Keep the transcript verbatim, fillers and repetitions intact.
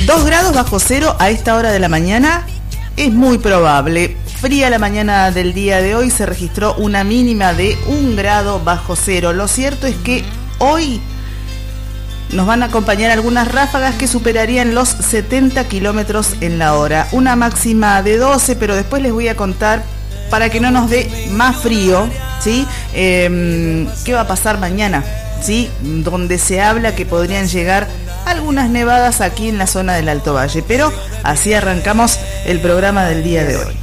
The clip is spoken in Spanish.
dos grados bajo cero a esta hora de la mañana es muy probable. Fría la mañana del día de hoy, se registró una mínima de un grado bajo cero. Lo cierto es que hoy nos van a acompañar algunas ráfagas que superarían los setenta kilómetros en la hora. Una máxima de doce, pero después les voy a contar, para que no nos dé más frío, ¿sí? Eh, ¿Qué va a pasar mañana? ¿Sí? Donde se habla que podrían llegar algunas nevadas aquí en la zona del Alto Valle. Pero así arrancamos el programa del día de hoy.